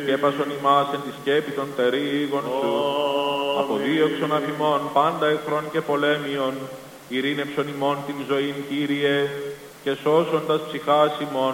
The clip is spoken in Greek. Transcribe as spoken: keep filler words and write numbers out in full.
σκέπασον ημάς εν τη σκέπη των τερίγων σου. Αποδίωξον αφ' ημών πάντα εχθρών και πολέμιων, ειρήνευσον ημών την ζωήν, Κύριε, και σώσοντας ψυχάς ημών